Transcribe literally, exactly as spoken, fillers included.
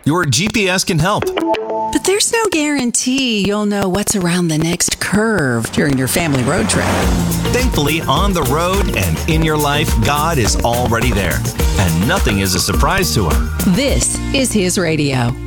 Your G P S can help. But there's no guarantee you'll know what's around the next curve during your family road trip. Thankfully, on the road and in your life, God is already there, and nothing is a surprise to Him. This is His radio.